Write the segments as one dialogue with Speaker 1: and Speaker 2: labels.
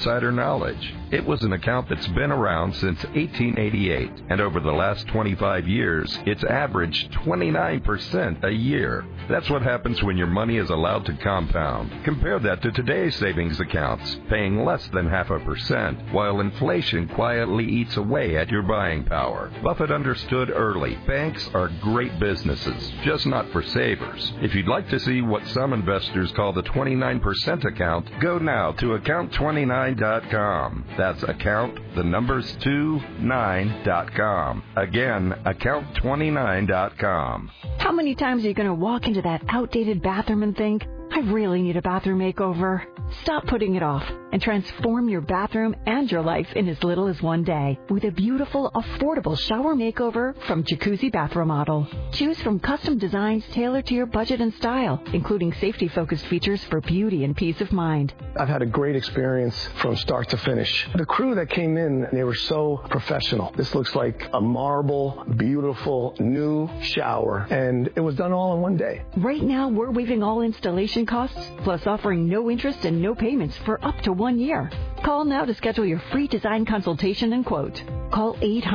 Speaker 1: insider knowledge. It was an account that's been around since 1888, and over the last 25 years, it's averaged 29% a year. That's what happens when your money is allowed to compound. Compare that to today's savings accounts, paying less than 0.5%, while inflation quietly eats away at your buying power. Buffett understood early, banks are great businesses, just not for savers. If you'd like to see what some investors call the 29% account, go now to account29.com. That's account, the numbers 29.com. Again, account29.com.
Speaker 2: How many times are you going to walk into that outdated bathroom and think, I really need a bathroom makeover? Stop putting it off and transform your bathroom and your life in as little as one day with a beautiful, affordable shower makeover from Jacuzzi Bath Remodel. Choose from custom designs tailored to your budget and style, including safety-focused features for beauty and peace of mind.
Speaker 3: I've had a great experience from start to finish. The crew that came in, they were so professional. This looks like a marble, beautiful, new shower, and it was done all in one day.
Speaker 2: Right now, we're waiving all installation costs, plus offering no interest and no payments for up to 1 year. Call now to schedule your free design consultation and quote. Call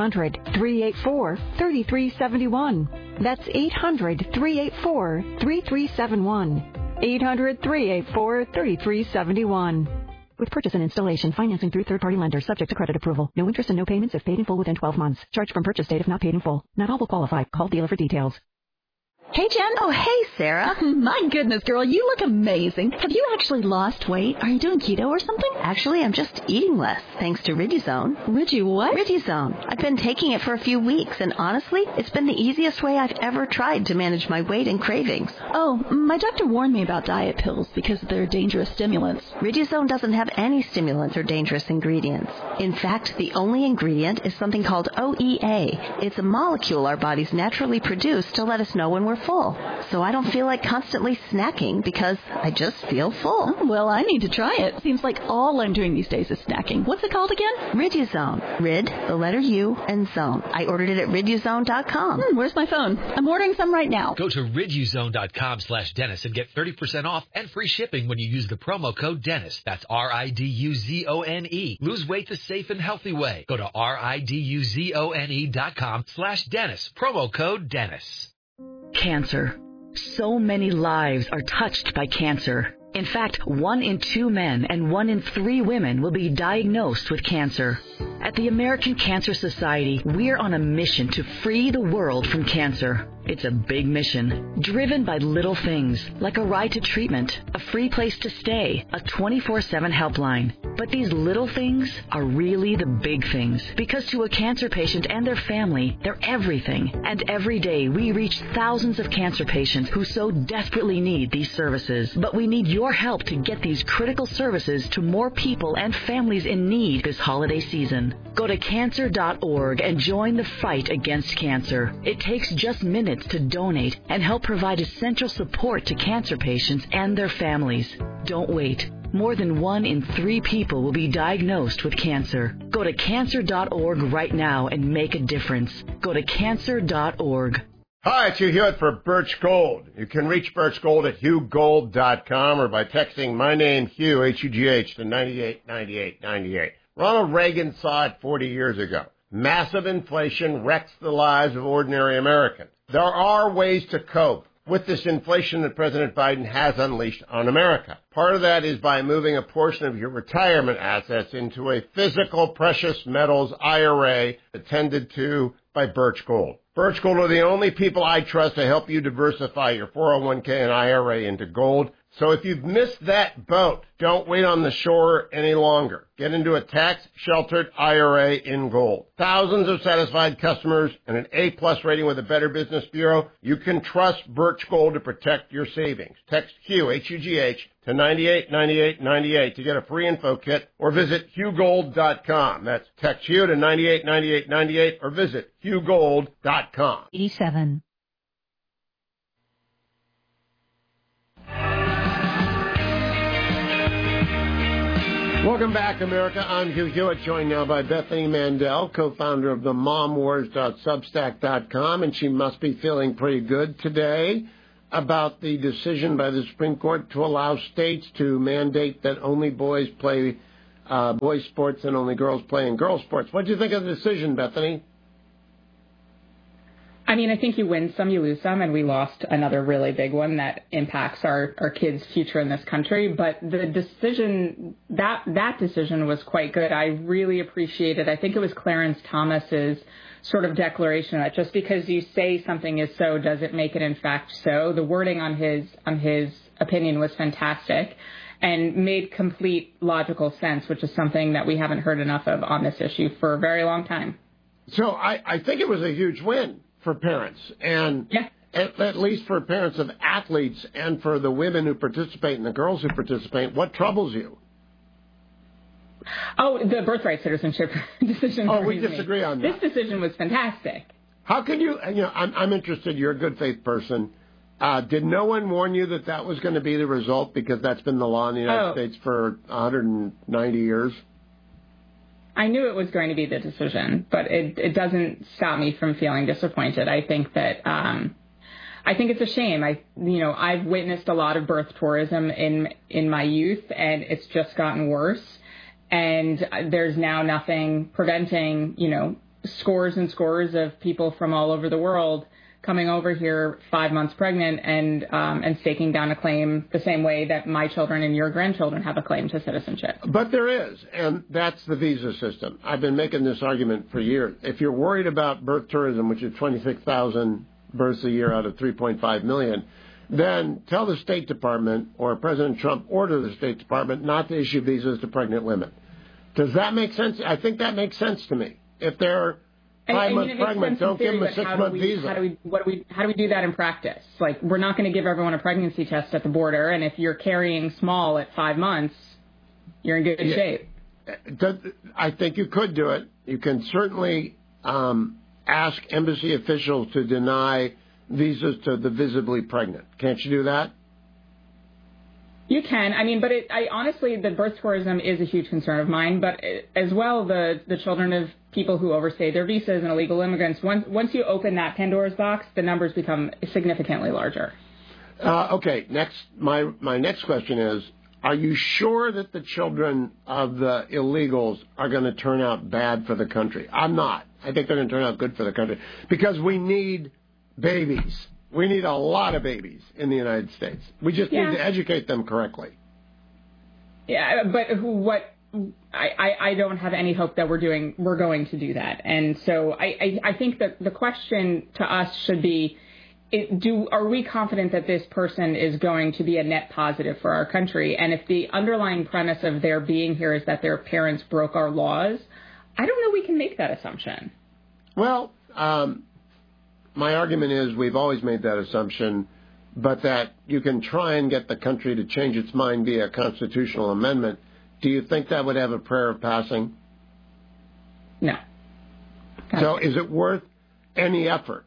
Speaker 2: 800-384-3371. That's 800-384-3371. 800-384-3371. With purchase and installation, financing through third-party lenders, subject to credit approval. No interest and no payments if paid in full within 12 months. Charged from purchase date if not paid in full. Not all will qualify. Call dealer for details.
Speaker 4: Hey, Jen.
Speaker 5: Oh, hey, Sarah.
Speaker 4: My goodness, girl, you look amazing. Have you actually lost weight? Are you doing keto or something?
Speaker 5: Actually, I'm just eating less, thanks to Riduzone.
Speaker 4: What?
Speaker 5: Riduzone. I've been taking it for a few weeks, and honestly, it's been the easiest way I've ever tried to manage my weight and cravings.
Speaker 4: Oh, my doctor warned me about diet pills because they're dangerous stimulants.
Speaker 5: Riduzone doesn't have any stimulants or dangerous ingredients. In fact, the only ingredient is something called OEA. It's a molecule our bodies naturally produce to let us know when we're full. So I don't feel like constantly snacking because I just feel full.
Speaker 4: Oh, well, I need to try it. Seems like all I'm doing these days is snacking. What's it called again?
Speaker 5: Riduzone. Rid, the letter U, and zone. I ordered it at riduzone.com.
Speaker 4: Where's my phone? I'm ordering some right now.
Speaker 6: Go to riduzone.com/Dennis and get 30% off and free shipping when you use the promo code Dennis. That's RIDUZONE. Lose weight the safe and healthy way. Go to RIDUZONE.com/Dennis. Promo code Dennis.
Speaker 7: Cancer. So many lives are touched by cancer. In fact, 1 in 2 men and 1 in 3 women will be diagnosed with cancer. At the American Cancer Society, we're on a mission to free the world from cancer. It's a big mission, driven by little things, like a ride to treatment, a free place to stay, a 24/7 helpline. But these little things are really the big things, because to a cancer patient and their family, they're everything. And every day, we reach thousands of cancer patients who so desperately need these services. But we need your help to get these critical services to more people and families in need this holiday season. Go to cancer.org and join the fight against cancer. It takes just minutes to donate and help provide essential support to cancer patients and their families. Don't wait. More than 1 in 3 people will be diagnosed with cancer. Go to cancer.org right now and make a difference. Go to cancer.org.
Speaker 8: Hi, it's Hugh Hewitt for Birch Gold. You can reach Birch Gold at HughGold.com or by texting my name, Hugh, H-U-G-H, to 989898. Ronald Reagan saw it 40 years ago. Massive inflation wrecks the lives of ordinary Americans. There are ways to cope with this inflation that President Biden has unleashed on America. Part of that is by moving a portion of your retirement assets into a physical precious metals IRA attended to by Birch Gold. Birch Gold are the only people I trust to help you diversify your 401k and IRA into gold. So if you've missed that boat, don't wait on the shore any longer. Get into a tax-sheltered IRA in gold. Thousands of satisfied customers and an A-plus rating with the Better Business Bureau. You can trust Birch Gold to protect your savings. Text Hugh, H-U-G-H, to 989898 to get a free info kit or visit HughGold.com. That's text Hugh to 989898 or visit HughGold.com.
Speaker 9: 87.
Speaker 8: Welcome back, America. I'm Hugh Hewitt, joined now by Bethany Mandel, co-founder of the MomWars.Substack.com, and she must be feeling pretty good today about the decision by the Supreme Court to allow states to mandate that only boys play boys sports and only girls play in girls sports. What do you think of the decision, Bethany?
Speaker 9: I mean, I think you win some, you lose some, and we lost another really big one that impacts our kids' future in this country. But the decision, that decision was quite good. I really appreciate it. I think it was Clarence Thomas's sort of declaration that just because you say something is so doesn't make it in fact so. The wording on his opinion was fantastic and made complete logical sense, which is something that we haven't heard enough of on this issue for a very long time.
Speaker 8: So I think it was a huge win for parents, and at least for parents of athletes and for the women who participate and the girls who participate. What troubles you?
Speaker 9: Oh, the birthright citizenship decision.
Speaker 8: Oh, we disagree on that.
Speaker 9: This decision was fantastic.
Speaker 8: How can you, I'm interested, you're a good faith person. Did no one warn you that was going to be the result, because that's been the law in the United States for 190 years?
Speaker 9: I knew it was going to be the decision, but it doesn't stop me from feeling disappointed. I think that I think it's a shame. I've witnessed a lot of birth tourism in my youth, and it's just gotten worse. And there's now nothing preventing, scores and scores of people from all over the world coming over here 5 months pregnant and staking down a claim the same way that my children and your grandchildren have a claim to citizenship.
Speaker 8: But there is, and that's the visa system. I've been making this argument for years. If you're worried about birth tourism, which is 26,000 births a year out of 3.5 million, then tell the State Department, or President Trump order the State Department not to issue visas to pregnant women. Does that make sense? I think that makes sense to me. If they're 5 months pregnant, don't give them a 6-month visa.
Speaker 9: How do we do that in practice? Like, we're not going to give everyone a pregnancy test at the border, and if you're carrying small at 5 months, you're in good shape.
Speaker 8: I think you could do it. You can certainly ask embassy officials to deny visas to the visibly pregnant. Can't you do that?
Speaker 9: You can. I mean, but honestly, the birth tourism is a huge concern of mine. But as well, the children of people who overstay their visas and illegal immigrants. Once you open that Pandora's box, the numbers become significantly larger.
Speaker 8: Okay. Next, my next question is: are you sure that the children of the illegals are going to turn out bad for the country? I'm not. I think they're going to turn out good for the country, because we need babies. We need a lot of babies in the United States. We just need to educate them correctly.
Speaker 9: Yeah, but I don't have any hope that we're going to do that. And so I think that the question to us should be, are we confident that this person is going to be a net positive for our country? And if the underlying premise of their being here is that their parents broke our laws, I don't know we can make that assumption.
Speaker 8: Well, my argument is we've always made that assumption, but that you can try and get the country to change its mind via a constitutional amendment. Do you think that would have a prayer of passing?
Speaker 9: No.
Speaker 8: So is it worth any effort?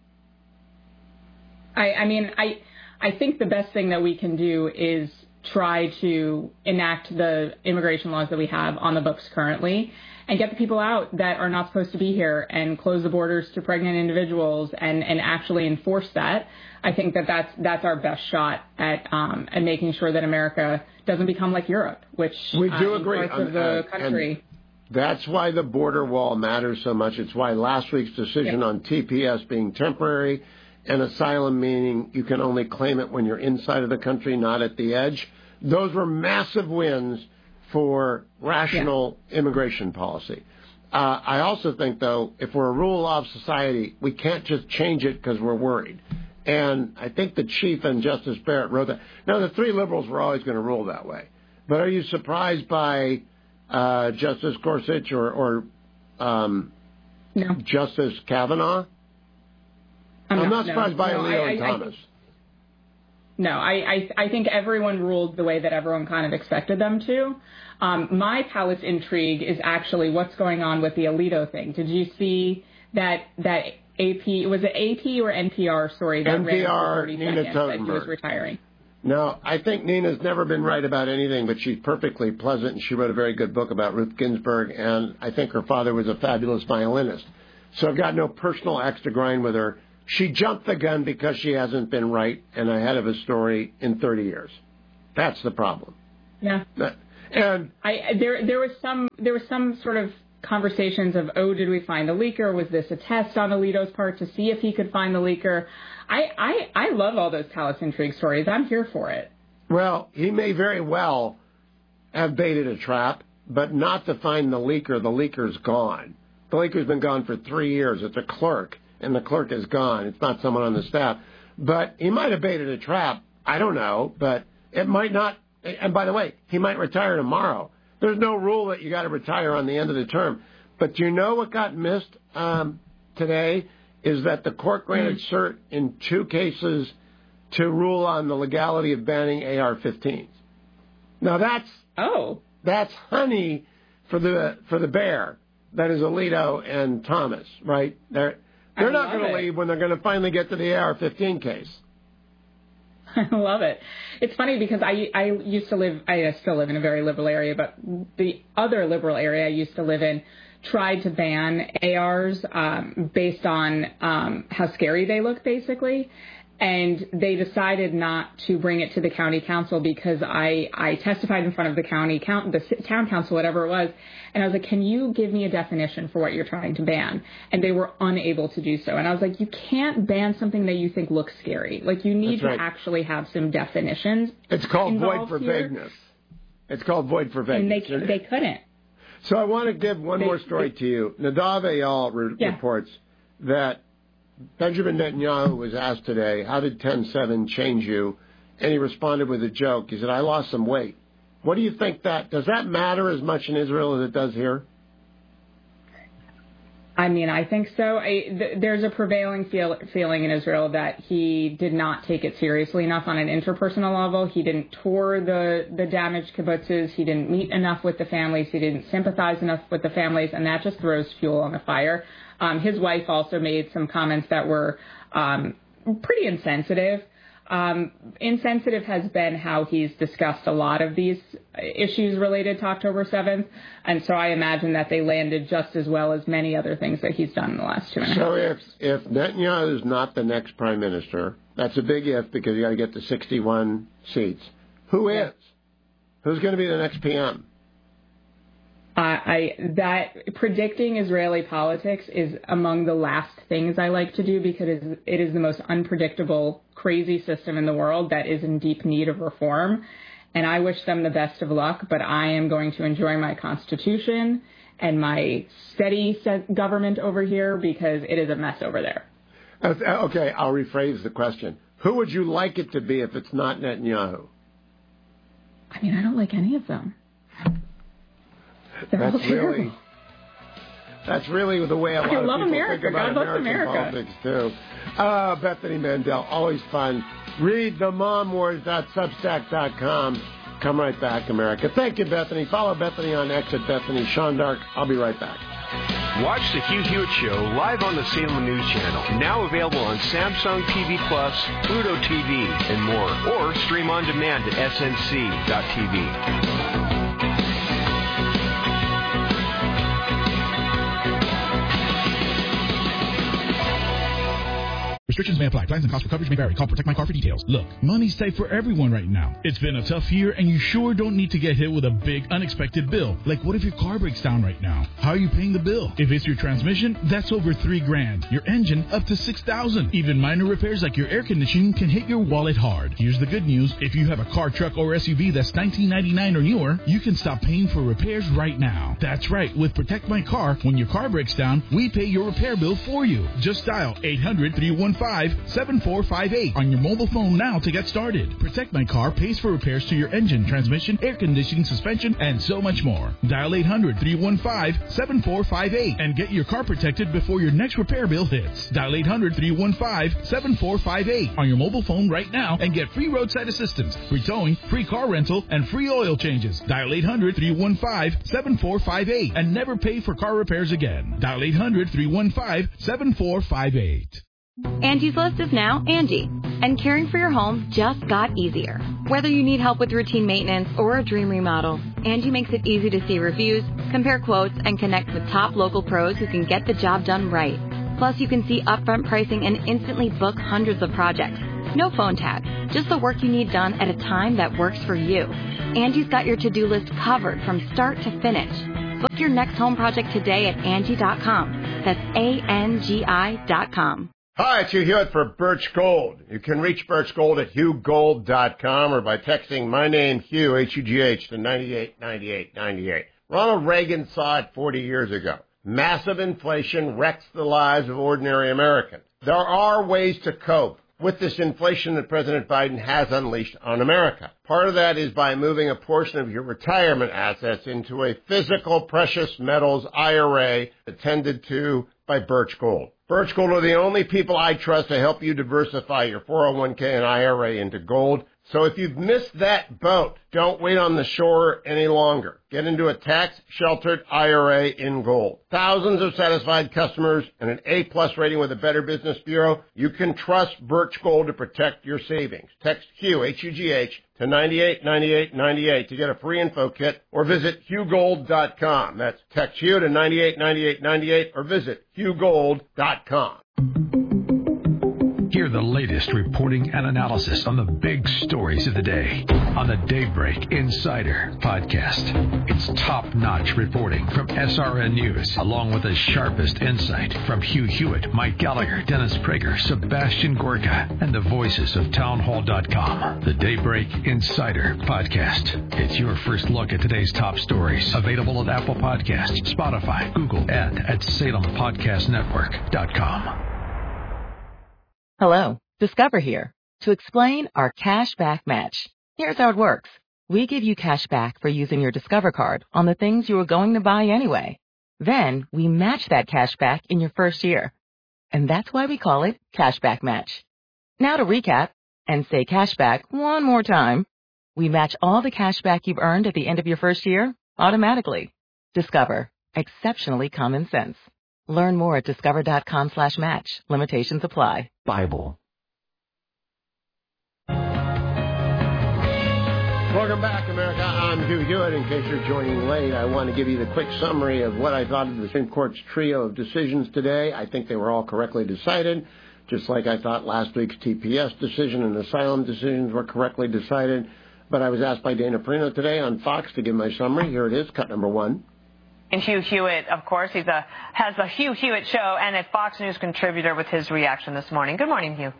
Speaker 9: I think the best thing that we can do is try to enact the immigration laws that we have on the books currently and get the people out that are not supposed to be here and close the borders to pregnant individuals and actually enforce that. I think that's our best shot at making sure that America doesn't become like Europe, which
Speaker 8: we do agree
Speaker 9: parts of the country.
Speaker 8: That's why the border wall matters so much. It's why last week's decision on TPS being temporary and asylum meaning you can only claim it when you're inside of the country, not at the edge. Those were massive wins for rational immigration policy. I also think, though, if we're a rule-of society, we can't just change it because we're worried. And I think the Chief and Justice Barrett wrote that. Now, the three liberals were always going to rule that way. But are you surprised by Justice Gorsuch or
Speaker 9: no.
Speaker 8: Justice Kavanaugh? I'm not surprised by Alito and Thomas.
Speaker 9: I think everyone ruled the way that everyone kind of expected them to. My palace intrigue is actually what's going on with the Alito thing. Did you see that AP, was it AP or NPR story that ran for 30 seconds that he was retiring?
Speaker 8: No, I think Nina's never been right about anything, but she's perfectly pleasant, and she wrote a very good book about Ruth Ginsburg, and I think her father was a fabulous violinist. So I've got no personal axe to grind with her. She jumped the gun because she hasn't been right and ahead of a story in 30 years. That's the problem.
Speaker 9: Yeah.
Speaker 8: And
Speaker 9: there was some sort of conversations of, did we find the leaker? Was this a test on Alito's part to see if he could find the leaker? I love all those palace intrigue stories. I'm here for it.
Speaker 8: Well, he may very well have baited a trap, but not to find the leaker. The leaker's gone. The leaker's been gone for 3 years. It's a clerk, and the clerk is gone. It's not someone on the staff. But he might have baited a trap. I don't know, but it might not. And by the way, he might retire tomorrow. There's no rule that you got to retire on the end of the term. But do you know what got missed today is that the court granted cert in 2 cases to rule on the legality of banning AR-15s. Now that's honey for the bear that is Alito and Thomas, right? They're not going to leave when they're going to finally get to the AR-15 case.
Speaker 9: I love it. It's funny because I still live in a very liberal area, but the other liberal area I used to live in tried to ban ARs based on how scary they look, basically. And they decided not to bring it to the county council because I testified in front of the the town council, whatever it was, and I was like, can you give me a definition for what you're trying to ban? And they were unable to do so. And I was like, you can't ban something that you think looks scary. Like, you need to actually have some definitions.
Speaker 8: It's called void for vagueness. It's called void for vagueness.
Speaker 9: And they couldn't.
Speaker 8: So I want to give one more story to you. Nadav Eyal reports that Benjamin Netanyahu was asked today, how did 10-7 change you? And he responded with a joke. He said, I lost some weight. What do you think does that matter as much in Israel as it does here?
Speaker 9: I mean, I think so. There's a prevailing feeling in Israel that he did not take it seriously enough on an interpersonal level. He didn't tour the damaged kibbutzes. He didn't meet enough with the families. He didn't sympathize enough with the families, and that just throws fuel on the fire. His wife also made some comments that were pretty insensitive. Insensitive has been how he's discussed a lot of these issues related to October 7th, and so I imagine that they landed just as well as many other things that he's done in the last 2.5 years.
Speaker 8: So if Netanyahu is not the next prime minister, that's a big if because you got to get to 61 seats. Who is? Who's going to be the next PM?
Speaker 9: Predicting Israeli politics is among the last things I like to do because it is the most unpredictable, crazy system in the world that is in deep need of reform. And I wish them the best of luck, but I am going to enjoy my constitution and my steady government over here because it is a mess over there.
Speaker 8: Okay, I'll rephrase the question. Who would you like it to be if it's not Netanyahu?
Speaker 9: I mean, I don't like any of them.
Speaker 8: That's really the way a lot of people think about American politics, too. Bethany Mandel, always fun. Read theMomWars.substack.com. Come right back, America. Thank you, Bethany. Follow Bethany on X at Bethany Sean Dark. I'll be right back.
Speaker 10: Watch the Hugh Hewitt Show live on the Salem News Channel. Now available on Samsung TV Plus, Pluto TV, and more. Or stream on demand at snc.tv.
Speaker 11: Restrictions may apply. Plans and costs for coverage may vary. Call Protect My Car for details. Look, money's tight for everyone right now. It's been a tough year, and you sure don't need to get hit with a big, unexpected bill. Like, what if your car breaks down right now? How are you paying the bill? If it's your transmission, that's over $3,000. Your engine, up to $6,000. Even minor repairs like your air conditioning can hit your wallet hard. Here's the good news. If you have a car, truck, or SUV that's $19.99 or newer, you can stop paying for repairs right now. That's right. With Protect My Car, when your car breaks down, we pay your repair bill for you. Just dial 800-315-7458 on your mobile phone now to get started. Protect My Car pays for repairs to your engine, transmission, air conditioning, suspension, and so much more. Dial 800-315-7458 and get your car protected before your next repair bill hits. Dial 800-315-7458 on your mobile phone right now and get free roadside assistance, free towing, free car rental, and free oil changes. Dial 800-315-7458 and never pay for car repairs again. Dial 800-315-7458.
Speaker 12: Angie's List is now Angie, and caring for your home just got easier. Whether you need help with routine maintenance or a dream remodel, Angie makes it easy to see reviews, compare quotes, and connect with top local pros who can get the job done right. Plus, you can see upfront pricing and instantly book hundreds of projects. No phone tag, just the work you need done at a time that works for you. Angie's got your to-do list covered from start to finish. Book your next home project today at Angie.com. That's ANGI.com.
Speaker 8: Hi, it's Hugh Hewitt for Birch Gold. You can reach Birch Gold at HughGold.com or by texting my name, Hugh, H-U-G-H, to 989898. Ronald Reagan saw it 40 years ago. Massive inflation wrecks the lives of ordinary Americans. There are ways to cope with this inflation that President Biden has unleashed on America. Part of that is by moving a portion of your retirement assets into a physical precious metals IRA attended to by Birch Gold. Birch Gold are the only people I trust to help you diversify your 401k and IRA into gold. So if you've missed that boat, don't wait on the shore any longer. Get into a tax-sheltered IRA in gold. Thousands of satisfied customers and an A-plus rating with the Better Business Bureau. You can trust Birch Gold to protect your savings. Text Hugh, H-U-G-H, to 989898 to get a free info kit or visit HughGold.com. That's text Hugh to 989898 or visit HughGold.com.
Speaker 13: Hear the latest reporting and analysis on the big stories of the day on the Daybreak Insider podcast. It's top-notch reporting from SRN News, along with the sharpest insight from Hugh Hewitt, Mike Gallagher, Dennis Prager, Sebastian Gorka, and the voices of townhall.com. The Daybreak Insider podcast. It's your first look at today's top stories. Available at Apple Podcasts, Spotify, Google, and at SalemPodcastNetwork.com.
Speaker 14: Hello, Discover here to explain our cash back match. Here's how it works. We give you cash back for using your Discover card on the things you were going to buy anyway. Then we match that cash back in your first year. And that's why we call it Cashback Match. Now to recap and say cashback one more time. We match all the cash back you've earned at the end of your first year automatically. Discover. Exceptionally common sense. Learn more at discover.com/match. Limitations apply.
Speaker 15: Bible.
Speaker 8: Welcome back, America. I'm Hugh Hewitt. In case you're joining late, I want to give you the quick summary of what I thought of the Supreme Court's trio of decisions today. I think they were all correctly decided, just like I thought last week's TPS decision and asylum decisions were correctly decided. But I was asked by Dana Perino today on Fox to give my summary. Here it is, cut number one.
Speaker 16: And Hugh Hewitt, of course, has a Hugh Hewitt show and a Fox News contributor with his reaction this morning. Good morning, Hugh.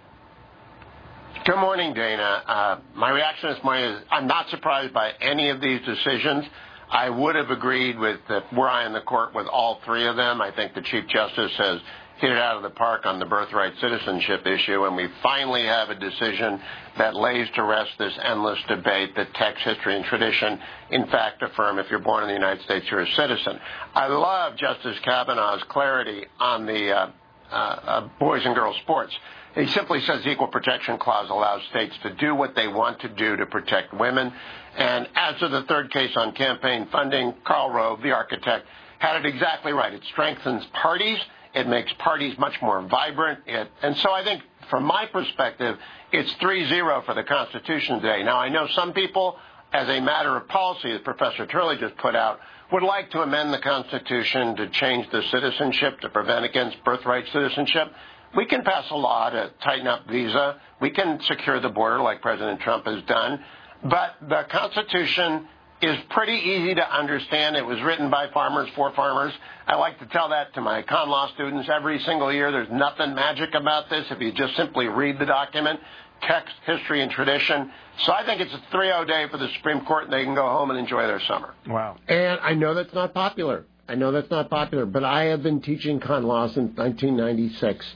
Speaker 8: Good morning, Dana. My reaction this morning is I'm not surprised by any of these decisions. I would have agreed with, were I in the court, with all three of them. I think the Chief Justice has hit it out of the park on the birthright citizenship issue, and we finally have a decision that lays to rest this endless debate that text, history, and tradition, in fact, affirm if you're born in the United States, you're a citizen. I love Justice Kavanaugh's clarity on the boys and girls sports. He simply says the Equal Protection Clause allows states to do what they want to do to protect women. And as to the third case on campaign funding, Karl Rove, the architect, had it exactly right. It strengthens parties. It makes parties much more vibrant. And so I think, from my perspective, it's 3-0 for the Constitution today. Now, I know some people, as a matter of policy, as Professor Turley just put out, would like to amend the Constitution to change the citizenship, to prevent against birthright citizenship. We can pass a law to tighten up visa. We can secure the border like President Trump has done. But the Constitution is pretty easy to understand. It was written by farmers for farmers. I like to tell that to my con law students every single year. There's nothing magic about this if you just simply read the document, text, history, and tradition. So I think it's a 3-0 day for the Supreme Court, and they can go home and enjoy their summer.
Speaker 15: Wow.
Speaker 8: And I know that's not popular. But I have been teaching con law since 1996.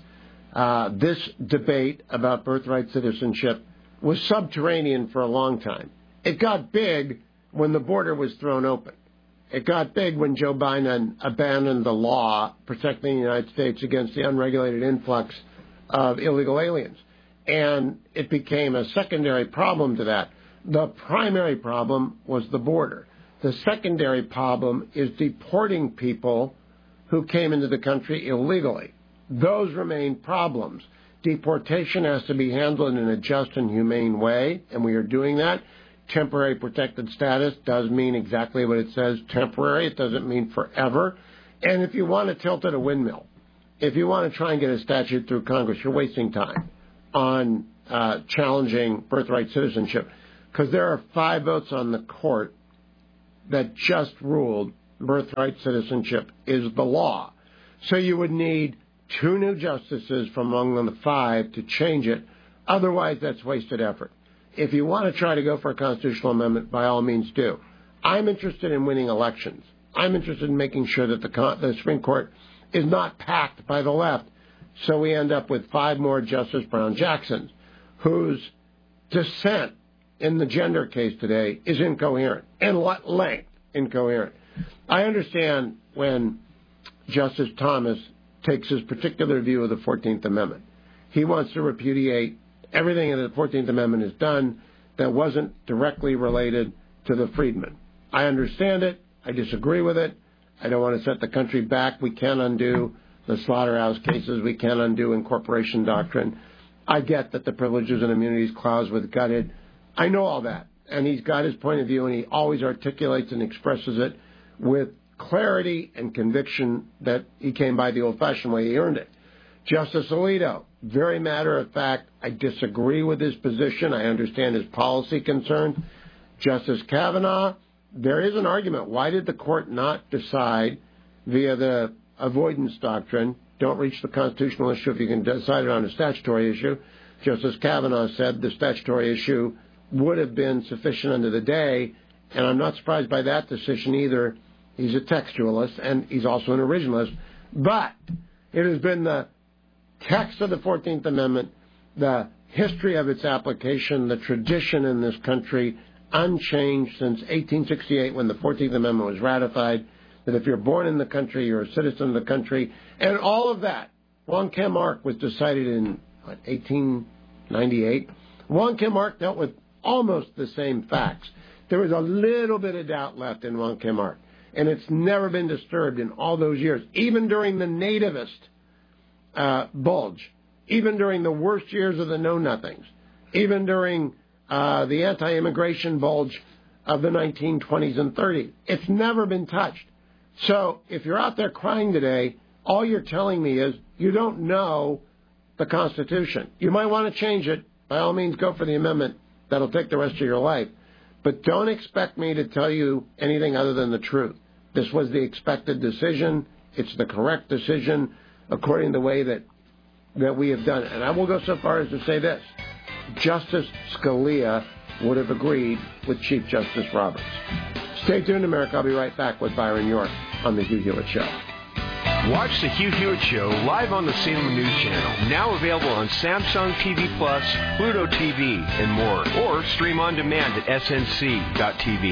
Speaker 8: This debate about birthright citizenship was subterranean for a long time. It got big when the border was thrown open. It got big when Joe Biden abandoned the law protecting the United States against the unregulated influx of illegal aliens. And it became a secondary problem to that. The primary problem was the border. The secondary problem is deporting people who came into the country illegally. Those remain problems. Deportation has to be handled in a just and humane way, and we are doing that. Temporary protected status does mean exactly what it says, temporary. It doesn't mean forever. And if you want to tilt at a windmill, if you want to try and get a statute through Congress, you're wasting time on challenging birthright citizenship, because there are 5 votes on the court that just ruled birthright citizenship is the law. So you would need 2 new justices from among the 5 to change it. Otherwise, that's wasted effort. If you want to try to go for a constitutional amendment, by all means do. I'm interested in winning elections. I'm interested in making sure that the Supreme Court is not packed by the left, so we end up with 5 more Justice Brown Jacksons, whose dissent in the gender case today is incoherent, and length incoherent. I understand when Justice Thomas takes his particular view of the 14th Amendment. He wants to repudiate everything that the 14th Amendment has done that wasn't directly related to the freedmen. I understand it. I disagree with it. I don't want to set the country back. We can't undo the slaughterhouse cases. We can't undo incorporation doctrine. I get that the Privileges and Immunities Clause was gutted. I know all that. And he's got his point of view, and he always articulates and expresses it with clarity and conviction that he came by the old-fashioned way. He earned it. Justice Alito, very matter of fact, I disagree with his position. I understand his policy concerns. Justice Kavanaugh, there is an argument. Why did the court not decide via the avoidance doctrine, don't reach the constitutional issue if you can decide it on a statutory issue? Justice Kavanaugh said the statutory issue would have been sufficient under the day, and I'm not surprised by that decision either. He's a textualist, and he's also an originalist. But it has been the text of the 14th Amendment, the history of its application, the tradition in this country, unchanged since 1868 when the 14th Amendment was ratified, that if you're born in the country, you're a citizen of the country. And all of that, Wong Kim Ark was decided in 1898. Wong Kim Ark dealt with almost the same facts. There was a little bit of doubt left in Wong Kim Ark, and it's never been disturbed in all those years, even during the nativist bulge, even during the worst years of the know-nothings, even during the anti-immigration bulge of the 1920s and 30s. It's never been touched. So if you're out there crying today, all you're telling me is you don't know the Constitution. You might want to change it. By all means, go for the amendment. That'll take the rest of your life. But don't expect me to tell you anything other than the truth. This was the expected decision. It's the correct decision according to the way that we have done it. And I will go so far as to say this. Justice Scalia would have agreed with Chief Justice Roberts. Stay tuned, America. I'll be right back with Byron York on The Hugh Hewitt Show.
Speaker 10: Watch The Hugh Hewitt Show live on the Salem News Channel, now available on Samsung TV Plus, Pluto TV, and more. Or stream on demand at snc.tv.